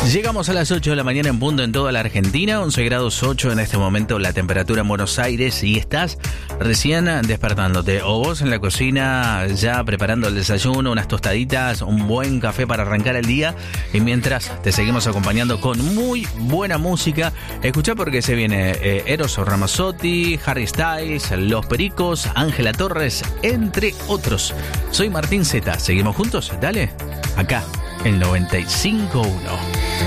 Llegamos a las 8 de la mañana en punto en toda la Argentina, 11 grados 8 en este momento la temperatura en Buenos Aires y estás recién despertándote o vos en la cocina ya preparando el desayuno, unas tostaditas, un buen café para arrancar el día y mientras te seguimos acompañando con muy buena música. Escuchá porque se viene Eros Ramazzotti, Harry Styles, Los Pericos, Ángela Torres, entre otros. Soy Martín Zeta, seguimos juntos, dale, acá, el 95.1.